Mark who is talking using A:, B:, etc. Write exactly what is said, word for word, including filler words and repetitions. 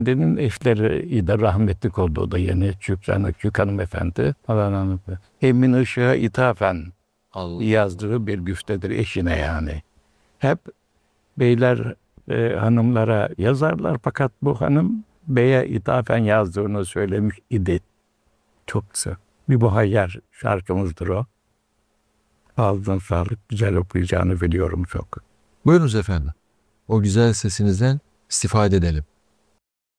A: Demin eşleri de rahmetlik oldu. O da yeni Şükran Ökçük hanımefendi. Allah rahmet eylesin. Emin Işık'a ithafen
B: Allah.
A: yazdığı bir güftedir eşine yani. Hep beyler e, hanımlara yazarlar fakat bu hanım beye ithafen yazdığını söylemiş idi. Çok kısa. Bir muhayyer şarkımızdır o. Ağzına sağlık. Güzel okuyacağını biliyorum çok.
B: Buyurunuz efendim. O güzel sesinizden istifade edelim.